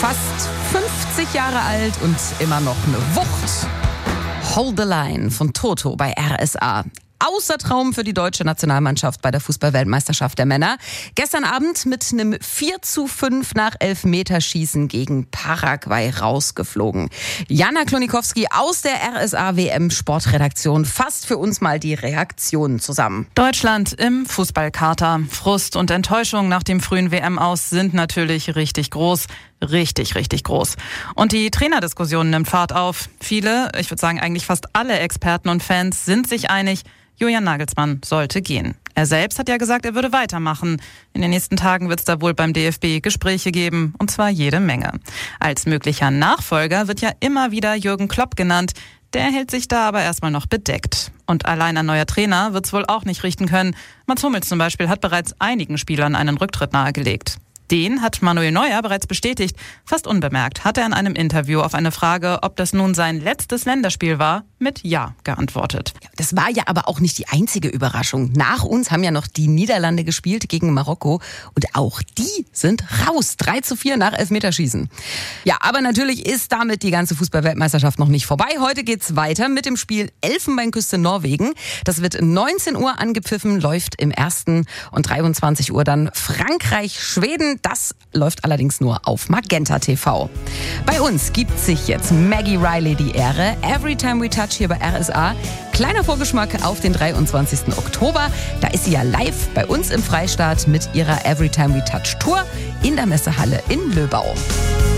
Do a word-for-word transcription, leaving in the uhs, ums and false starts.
Fast fünfzig Jahre alt und immer noch eine Wucht. Hold the Line von Toto bei R S A. Außer Traum für die deutsche Nationalmannschaft bei der Fußball-Weltmeisterschaft der Männer. Gestern Abend mit einem vier zu fünf nach Elfmeterschießen gegen Paraguay rausgeflogen. Jana Klonikowski aus der R S A W M-Sportredaktion fasst für uns mal die Reaktionen zusammen. Deutschland im Fußballkater. Frust und Enttäuschung nach dem frühen W M-Aus sind natürlich richtig groß. Richtig, richtig groß. Und die Trainerdiskussion nimmt Fahrt auf. Viele, ich würde sagen eigentlich fast alle Experten und Fans sind sich einig, Julian Nagelsmann sollte gehen. Er selbst hat ja gesagt, er würde weitermachen. In den nächsten Tagen wird es da wohl beim D F B Gespräche geben, und zwar jede Menge. Als möglicher Nachfolger wird ja immer wieder Jürgen Klopp genannt. Der hält sich da aber erstmal noch bedeckt. Und allein ein neuer Trainer wird es wohl auch nicht richten können. Mats Hummels zum Beispiel hat bereits einigen Spielern einen Rücktritt nahegelegt. Den hat Manuel Neuer bereits bestätigt. Fast unbemerkt hat er in einem Interview auf eine Frage, ob das nun sein letztes Länderspiel war, mit Ja geantwortet. Das war ja aber auch nicht die einzige Überraschung. Nach uns haben ja noch die Niederlande gespielt gegen Marokko. Und auch die sind raus. drei zu vier nach Elfmeterschießen. Ja, aber natürlich ist damit die ganze Fußball-Weltmeisterschaft noch nicht vorbei. Heute geht's weiter mit dem Spiel Elfenbeinküste Norwegen. Das wird neunzehn Uhr angepfiffen, läuft im ersten und dreiundzwanzig Uhr dann Frankreich-Schweden. Das läuft allerdings nur auf Magenta T V. Bei uns gibt sich jetzt Maggie Riley die Ehre. Every Time We Touch hier bei R S A. Kleiner Vorgeschmack auf den dreiundzwanzigsten Oktober. Da ist sie ja live bei uns im Freistaat mit ihrer Every Time We Touch Tour in der Messehalle in Löbau.